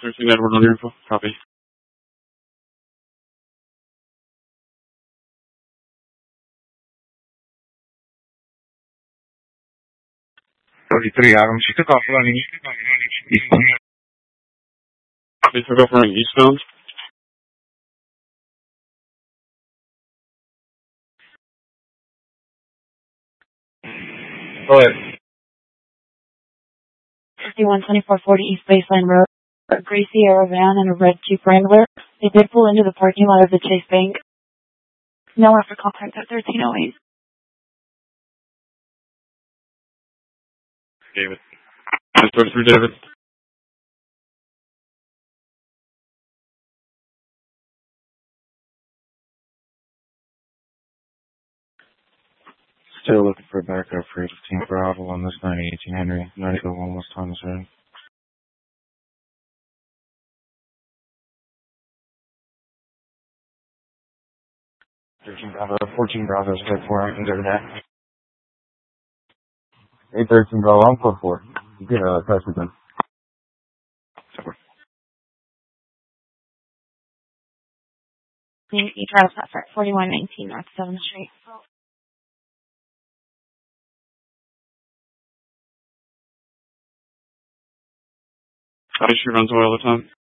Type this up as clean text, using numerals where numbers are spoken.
13 Edward on your info. Copy. 33 Adam. She took off running eastbound. They took off running eastbound. Go ahead. 512440 East Baseline Road. A gray Sierra van and a red Jeep Wrangler. They did pull into the parking lot of the Chase Bank. No after contact at 1308. David. Just through David. Still looking for a backup for 15 Bravo on this 9018 Henry. 9001 West Thomas Road. 14 Bravo is good for it. Under that. 813 Bravo, I'm code 4. You get a touch with them. You drive that for 4119 North 7th Street. How does she run away all the time?